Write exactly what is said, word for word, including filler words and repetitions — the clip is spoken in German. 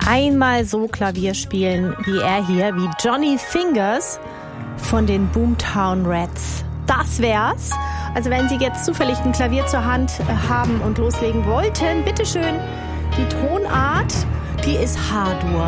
einmal so Klavier spielen wie er hier, wie Johnny Fingers von den Boomtown Rats. Das wär's. Also wenn Sie jetzt zufällig ein Klavier zur Hand haben und loslegen wollten, bitteschön, die Tonart, die ist H-Dur.